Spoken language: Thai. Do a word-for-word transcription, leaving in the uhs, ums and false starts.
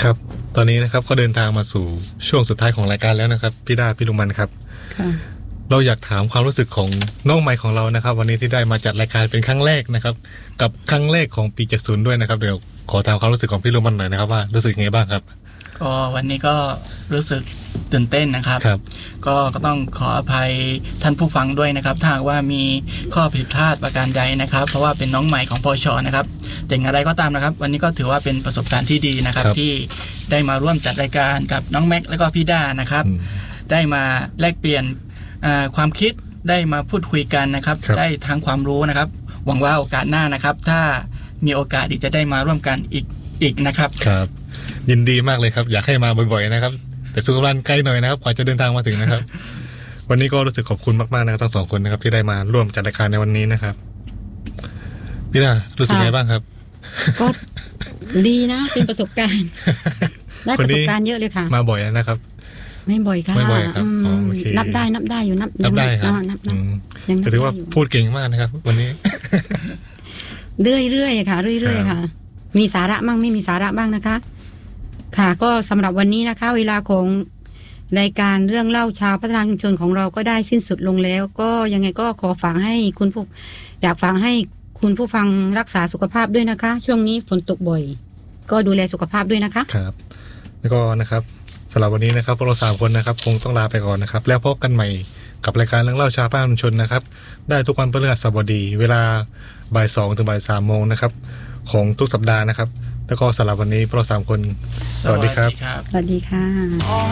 ครับตอนนี้นะครับก็เดินทางมาสู่ช่วงสุดท้ายของรายการแล้วนะครับพี่ดาพี่ลุงมันครับเราอยากถามความรู้สึกของน้องใหม่ของเรานะครับวันนี้ที่ได้มาจัดรายการเป็นครั้งแรกนะครับกับครั้งแรกของปีเจ็ดสิบด้วยนะครับเดี๋ยวขอถามความรู้สึกของพี่ลุงมันหน่อยนะครับว่ารู้สึกยังไงบ้างครับก็วันนี้ก็รู้สึกตื่นเต้นนะครับก็ก็ต้องขออภัยท่านผู้ฟังด้วยนะครับถ้าว่ามีข้อผิดพลาดประการใดนะครับเพราะว่าเป็นน้องใหม่ของพชนะครับแต่อย่างไรก็ตามนะครับวันนี้ก็ถือว่าเป็นประสบการณ์ที่ดีนะครับที่ได้มาร่วมจัดรายการกับน้องแม็กและก็พี่ด้านะครับได้มาแลกเปลี่ยนความคิดได้มาพูดคุยกันนะครับได้ทั้งความรู้นะครับหวังว่าโอกาสหน้านะครับถ้ามีโอกาสอีกจะได้มาร่วมกันอีกอีกนะครับครับยินดีมากเลยครับอยากให้มาบ่อยๆนะครับแต่สุขภาพใกล้หน่อยนะครับกว่าจะเดินทางมาถึงนะครับ วันนี้ก็รู้สึกขอบคุณมากๆนะครับทั้งสองคนนะครับที่ได้มาร่วมจัดรายการในวันนี้นะครับพี่ดารู้สึกไงบ้างครับก็ดีนะเป็นประสบการณ์ได้ประสบการณ์เยอะเลยค่ะมาบ่อยนะครับไม่บ่อยค่ะไม่บ่อยครับนับได้นับได้อยู่นับนับได้ครับยังถือว่าพูดเก่งมากนะครับวันนี้เรื่อยๆค่ะเรื่อยๆค่ะมีสาระบ้างไม่มีสาระบ้างนะคะค่ะก็สำหรับวันนี้นะคะเวลาของรายการเรื่องเล่าชาวพัฒนาชุมชนของเราก็ได้สิ้นสุดลงแล้วก็ยังไงก็ขอฝากให้คุณผู้อยากฝากให้คุณผู้ฟังรักษาสุขภาพด้วยนะคะช่วงนี้ฝนตกบ่อยก็ดูแลสุขภาพด้วยนะคะครับแล้วก็นะครับสำหรับวันนี้นะครับพวกเราสามคนนะครับคงต้องลาไปก่อนนะครับแล้วพบกันใหม่กับรายการเรื่องเล่าชาวพัฒนาชุมชนนะครับได้ทุกวันพฤหัสบดีเวลาบ่ายสองถึงบ่ายสามโมงนะครับของทุกสัปดาห์นะครับแล้วก็สำหรับวันนี้พวกเราสามคนสวัสดีครับสวัสดีค่ะ